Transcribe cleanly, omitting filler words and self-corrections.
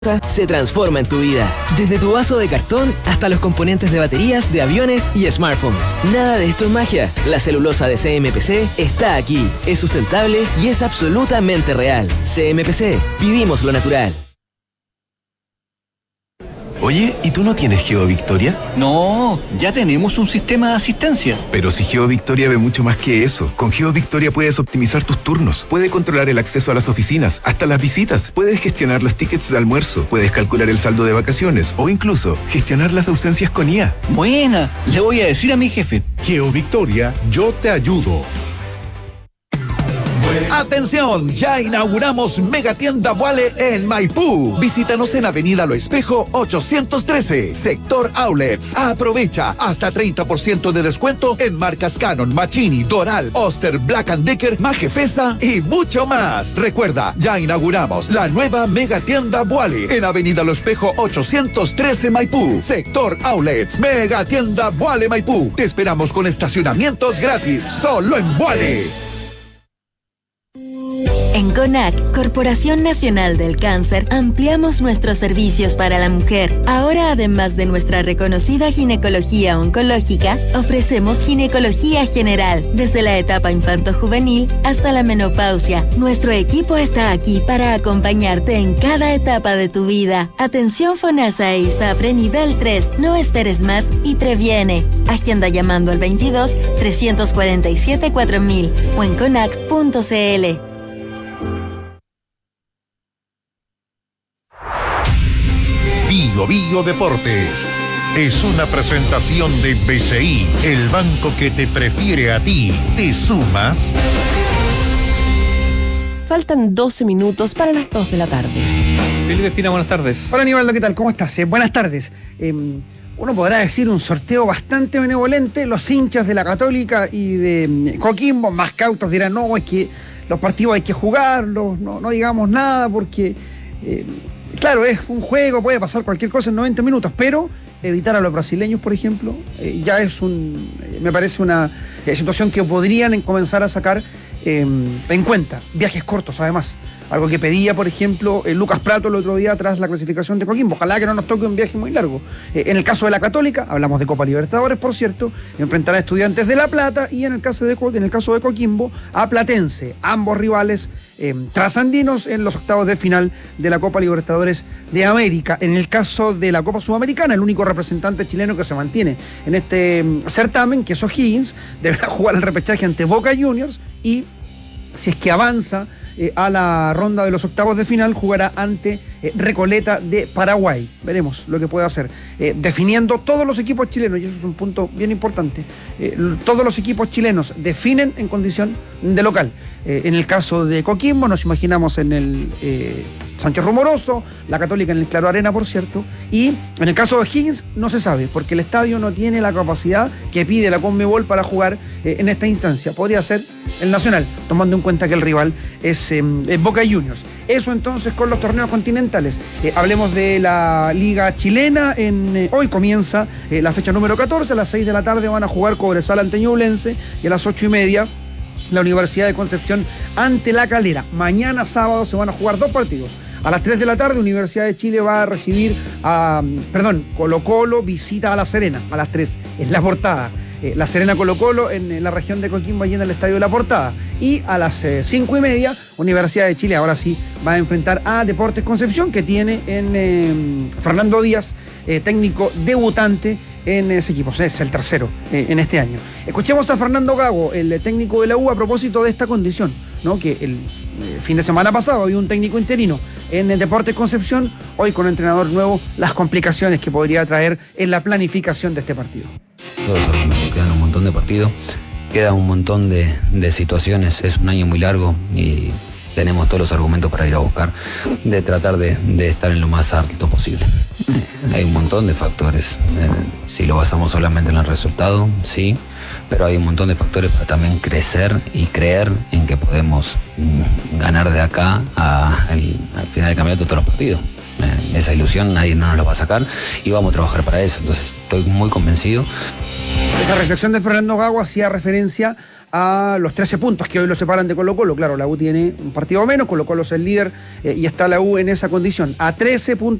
se transforma en tu vida. Desde tu vaso de cartón hasta los componentes de baterías de aviones y smartphones. Nada de esto es magia. La celulosa de CMPC está aquí. Es sustentable y es absolutamente real. CMPC. Vivimos lo natural. Oye, ¿y tú no tienes GeoVictoria? No, ya tenemos un sistema de asistencia. Pero si GeoVictoria ve mucho más que eso. Con GeoVictoria puedes optimizar tus turnos, puedes controlar el acceso a las oficinas, hasta las visitas, puedes gestionar los tickets de almuerzo, puedes calcular el saldo de vacaciones o incluso gestionar las ausencias con IA. Buena, le voy a decir a mi jefe. GeoVictoria, yo te ayudo. ¡Atención! Ya inauguramos Megatienda Vuale en Maipú. Visítanos en Avenida Lo Espejo 813, Sector Outlets. Aprovecha hasta 30% de descuento en marcas Canon, Machini, Doral, Oster, Black & Decker, Majefesa y mucho más. Recuerda, ya inauguramos la nueva Megatienda Vuale en Avenida Lo Espejo 813 Maipú, Sector Outlets. Megatienda Vuale Maipú. Te esperamos con estacionamientos gratis, solo en Vuale. En CONAC, Corporación Nacional del Cáncer, ampliamos nuestros servicios para la mujer. Ahora, además de nuestra reconocida ginecología oncológica, ofrecemos ginecología general, desde la etapa infanto-juvenil hasta la menopausia. Nuestro equipo está aquí para acompañarte en cada etapa de tu vida. Atención FONASA e ISAPRE nivel 3. No esperes más y previene. Agenda llamando al 22 347 4000 o en conac.cl. Bio Bio Deportes es una presentación de BCI, el banco que te prefiere a ti. ¿Te sumas? Faltan 12 minutos para las 2 de la tarde. Felipe Espina, buenas tardes. Hola Aníbaldo, ¿qué tal? ¿Cómo estás? Buenas tardes. Uno podrá decir un sorteo bastante benevolente. Los hinchas de la Católica y de Coquimbo, más cautos, dirán, no, es que los partidos hay que jugarlos, no digamos nada porque... claro, es un juego, puede pasar cualquier cosa en 90 minutos, pero evitar a los brasileños, por ejemplo, ya es me parece una situación que podrían comenzar a sacar en cuenta. Viajes cortos, además. Algo que pedía, por ejemplo, Lucas Prato el otro día tras la clasificación de Coquimbo. Ojalá que no nos toque un viaje muy largo. En el caso de la Católica, hablamos de Copa Libertadores, por cierto, enfrentará a Estudiantes de La Plata y en el caso de Coquimbo, a Platense. Ambos rivales trasandinos en los octavos de final de la Copa Libertadores de América. En el caso de la Copa Sudamericana, el único representante chileno que se mantiene en este certamen, que es O'Higgins, deberá jugar el repechaje ante Boca Juniors y, si es que avanza a la ronda de los octavos de final, jugará ante Recoleta de Paraguay. Veremos lo que puede hacer. Definiendo todos los equipos chilenos, y eso es un punto bien importante, todos los equipos chilenos definen en condición de local. En el caso de Coquimbo, nos imaginamos en el Sánchez Rumoroso, la Católica en el Claro Arena, por cierto, y en el caso de Higgins no se sabe, porque el estadio no tiene la capacidad que pide la Conmebol para jugar en esta instancia. Podría ser el Nacional, tomando en cuenta que el rival es Boca Juniors. Eso entonces con los torneos continentales. Hablemos de la Liga Chilena. Hoy comienza la fecha número 14, a las 6 de la tarde van a jugar Cobresal ante Ñublense y a las 8:30 la Universidad de Concepción ante La Calera. Mañana sábado se van a jugar 2 partidos. A las 3 de la tarde, Universidad de Chile va a recibir Colo-Colo visita a La Serena. A las 3 es La Portada. La Serena Colo-Colo en la región de Coquimbo, allí en el Estadio de La Portada. Y a las 5:30, Universidad de Chile ahora sí va a enfrentar a Deportes Concepción, que tiene en Fernando Díaz, técnico debutante en ese equipo. Es el tercero en este año. Escuchemos a Fernando Gago, el técnico de la U, a propósito de esta condición, ¿no? Que el fin de semana pasado había un técnico interino en el Deportes Concepción, hoy con entrenador nuevo, las complicaciones que podría traer en la planificación de este partido. Todos los argumentos, quedan un montón de partidos, queda un montón de situaciones, es un año muy largo y tenemos todos los argumentos para ir a buscar, de tratar de estar en lo más alto posible. Hay un montón de factores, si lo basamos solamente en el resultado, sí, pero hay un montón de factores para también crecer y creer en que podemos ganar de acá al final del campeonato todos los partidos. Esa ilusión nadie nos la va a sacar y vamos a trabajar para eso, entonces estoy muy convencido. Esa reflexión de Fernando Gago hacía referencia a los 13 puntos que hoy lo separan de Colo-Colo. Claro, la U tiene un partido menos, Colo-Colo es el líder y está la U en esa condición. A 13 puntos